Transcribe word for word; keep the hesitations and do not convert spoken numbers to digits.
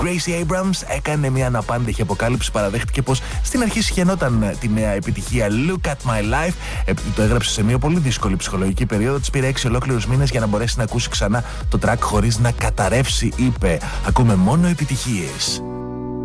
Gracie Abrams έκανε μια αναπάντεχη αποκάλυψη, παραδέχτηκε πως στην αρχή συχαινόταν τη νέα επιτυχία Look at My Life, επειδή το έγραψε σε μια πολύ δύσκολη ψυχολογική περίοδο. Της πήρε έξι ολόκληρους μήνες για να μπορέσει να ακούσει ξανά το track χωρίς να καταρρεύσει, είπε. Ακούμε μόνο επιτυχίες.